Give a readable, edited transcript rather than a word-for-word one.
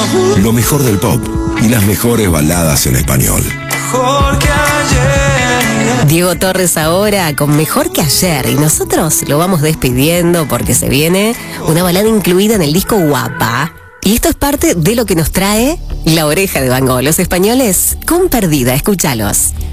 Lo mejor del pop y las mejores baladas en español. Diego Torres ahora con Mejor que Ayer, y nosotros lo vamos despidiendo porque se viene una balada incluida en el disco Guapa. Y esto es parte de lo que nos trae La Oreja de Van Gogh. Los españoles con Perdida, escúchalos.